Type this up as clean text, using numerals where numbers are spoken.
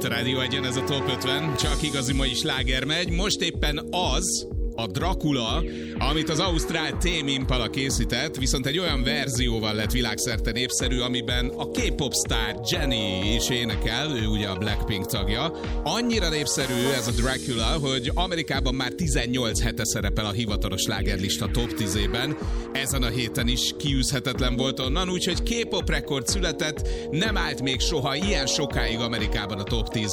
Itt a Rádió Egyen ez a Top 50, csak igazi mai sláger megy. Most éppen az a Dracula, amit az ausztrál Tame Impala készített, viszont egy olyan verzióval lett világszerte népszerű, amiben a K-pop sztár Jennie is énekel, ő ugye a Blackpink tagja. Annyira népszerű ez a Dracula, hogy Amerikában már 18 hete szerepel a hivatalos slágerlista top 10-ében. Ezen a héten is kiűzhetetlen volt onnan, úgyhogy K-pop rekord született, nem állt még soha ilyen sokáig Amerikában a top 10